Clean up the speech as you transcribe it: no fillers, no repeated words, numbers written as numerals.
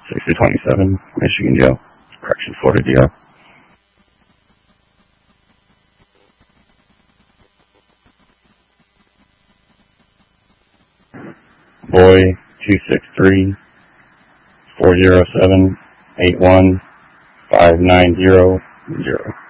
6027, Michigan Jail, Correction, Florida DR. Boy 263-407-81590.